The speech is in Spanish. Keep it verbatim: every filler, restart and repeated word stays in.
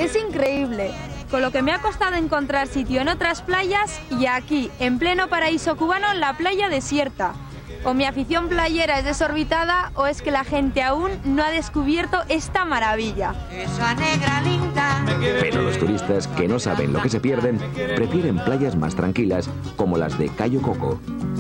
Es increíble, con lo que me ha costado encontrar sitio en otras playas y aquí, en pleno paraíso cubano, la playa desierta. O mi afición playera es desorbitada o es que la gente aún no ha descubierto esta maravilla. Esa negra linda. Pero los turistas que no saben lo que se pierden prefieren playas más tranquilas como las de Cayo Coco.